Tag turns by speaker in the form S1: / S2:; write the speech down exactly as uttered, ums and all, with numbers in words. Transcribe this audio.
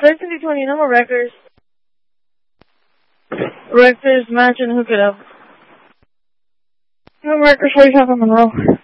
S1: thirty twenty, no more Wreckers. Wreckers, Mansion, hook it up. No more Wreckers, forty-five on Monroe.